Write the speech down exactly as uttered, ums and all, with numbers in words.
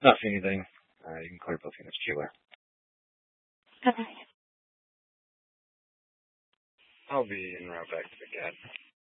Not see anything. Uh, you can clear both units, Keeler. Okay. I'll be en route back to the C A D.